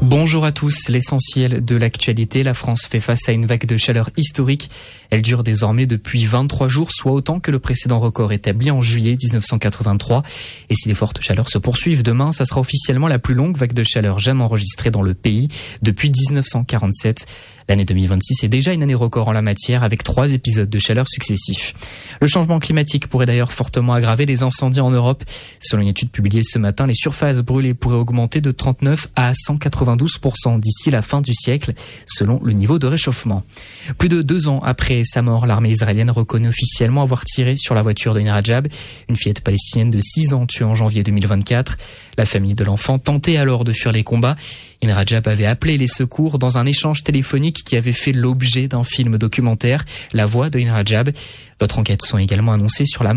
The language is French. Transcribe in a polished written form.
Bonjour à tous, l'essentiel de l'actualité. La France fait face à une vague de chaleur historique. Elle dure désormais depuis 23 jours, soit autant que le précédent record établi en juillet 1983. Et si les fortes chaleurs se poursuivent demain, ça sera officiellement la plus longue vague de chaleur jamais enregistrée dans le pays depuis 1947. L'année 2026 est déjà une année record en la matière avec 3 épisodes de chaleur successifs. Le changement climatique pourrait d'ailleurs fortement aggraver les incendies en Europe. Selon une étude publiée ce matin, les surfaces brûlées pourraient augmenter de 39 à 192% d'ici la fin du siècle, selon le niveau de réchauffement. Plus de 2 ans après sa mort, l'armée israélienne reconnaît officiellement avoir tiré sur la voiture de In Rajab, une fillette palestinienne de 6 ans tuée en janvier 2024. La famille de l'enfant tentait alors de fuir les combats. In Rajab avait appelé les secours dans un échange téléphonique qui avait fait l'objet d'un film documentaire, La Voix de In Rajab. D'autres enquêtes sont également annoncées sur la